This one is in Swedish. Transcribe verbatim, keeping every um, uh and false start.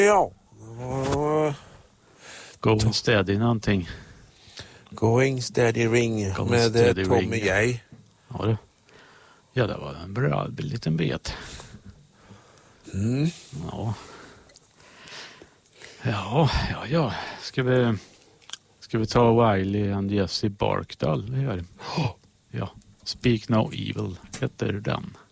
Ja. Uh, Going Steady någonting. Going Steady Ring Going med steady Tommy ring. J. Ja, det, ja, det var en bra liten bet. Mm. Ja. Ja, ja, ja. Ska vi, ska vi ta Wiley and Jesse Barkdale? Det gör. Ja. Speak No Evil heter den.